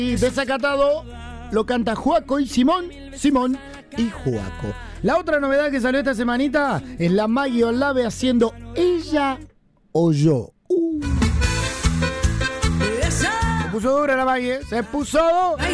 Y Desacatado lo canta Juaco y Simón y Juaco. La otra novedad que salió esta semanita es la Maggie Olave haciendo Ella o Yo. Se puso dura la Maggie, se puso